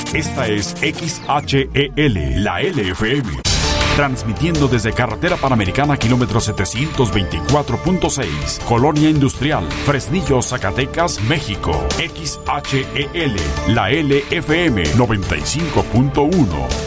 Esta es XHEL, la LFM. Transmitiendo desde Carretera Panamericana, kilómetro 724.6, Colonia Industrial, Fresnillo, Zacatecas, México. XHEL, la LFM 95.1.